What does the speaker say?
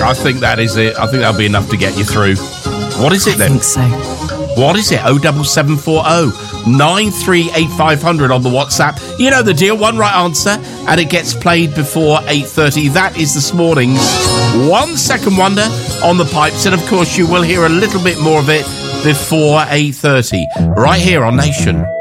I think that is it. I think that'll be enough to get you through. What is it then? I think so. What is it? 07740 938 500 on the WhatsApp. You know the deal. One right answer, and it gets played before 8:30. That is this morning's 1 Second Wonder on the pipes, and of course you will hear a little bit more of it before 8:30, right here on Nation.